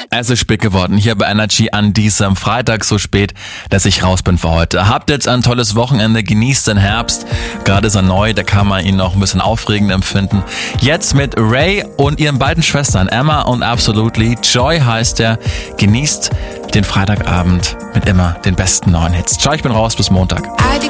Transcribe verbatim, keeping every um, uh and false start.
Es ist spät geworden hier bei Energy an diesem Freitag so spät, dass ich raus bin für heute. Habt jetzt ein tolles Wochenende, genießt den Herbst. Gerade ist er neu, da kann man ihn noch ein bisschen aufregend empfinden. Jetzt mit Ray und ihren beiden Schwestern Emma und Absolutely. Joy heißt er. Genießt den Freitagabend mit immer den besten neuen Hits. Ciao, ich bin raus, bis Montag.